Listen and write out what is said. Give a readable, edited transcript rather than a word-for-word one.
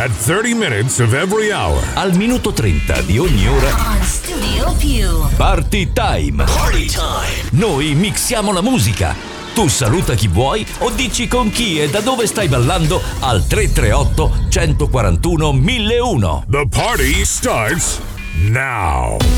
At 30 minutes of every hour. Al minuto 30 di ogni ora. On Studio Più. Party Time. Party time. Noi mixiamo la musica. Tu saluta chi vuoi o dici con chi e da dove stai ballando al 338 141 1001. The party starts now.